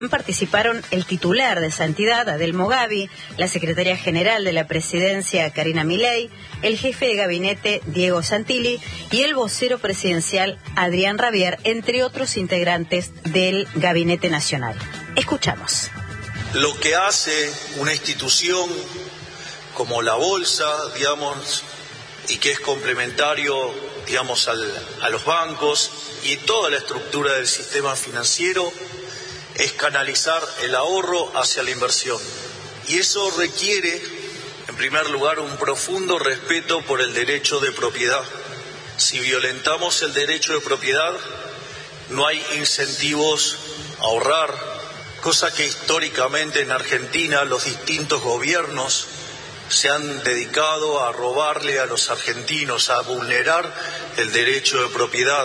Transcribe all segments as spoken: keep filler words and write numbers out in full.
Participaron el titular de esa entidad, Adelmo Gavi, la secretaria general de la presidencia, Karina Milei, el jefe de gabinete, Diego Santilli, y el vocero presidencial, Adrián Rabier, entre otros integrantes del Gabinete Nacional. Escuchamos. Lo que hace una institución como la Bolsa, digamos, y que es complementario, digamos, al, a los bancos y toda la estructura del sistema financiero, es canalizar el ahorro hacia la inversión. Y eso requiere, en primer lugar, un profundo respeto por el derecho de propiedad. Si violentamos el derecho de propiedad, no hay incentivos a ahorrar, cosa que históricamente en Argentina los distintos gobiernos se han dedicado a robarle a los argentinos, a vulnerar el derecho de propiedad.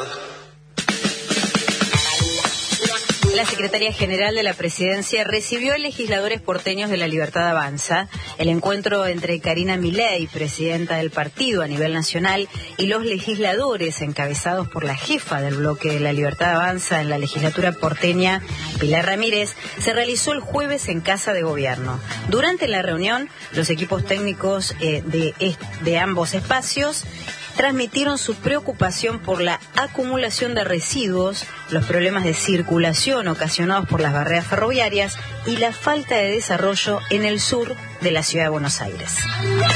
La secretaria general de la presidencia recibió a legisladores porteños de La Libertad Avanza. El encuentro entre Karina Milei, presidenta del partido a nivel nacional, y los legisladores encabezados por la jefa del bloque de La Libertad Avanza en la legislatura porteña, Pilar Ramírez, se realizó el jueves en Casa de Gobierno. Durante la reunión, los equipos técnicos eh, de, de ambos espacios transmitieron su preocupación por la acumulación de residuos, los problemas de circulación ocasionados por las barreras ferroviarias y la falta de desarrollo en el sur de la ciudad de Buenos Aires.